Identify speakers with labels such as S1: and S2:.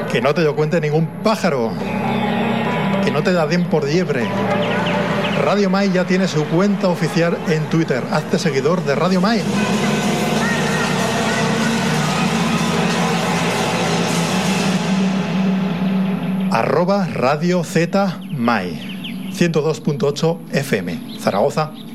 S1: Que no te lo cuente ningún pájaro. Que no te da den por liebre. Radio Mai ya tiene su cuenta oficial en Twitter. Hazte seguidor de Radio Mai. @Radio Z Mai 102.8 FM Zaragoza.